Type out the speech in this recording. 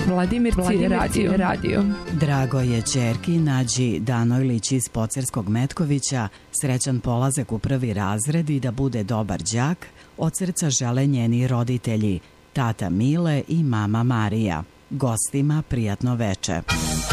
Vladimir radio. Drago je ćerki Nađi Danojlić iz Pocerskog Metkovića srećan polazak u prvi razred i da bude dobar đak, od srca žele njeni roditelji, tata Mile i mama Marija. Gostima prijatno veče.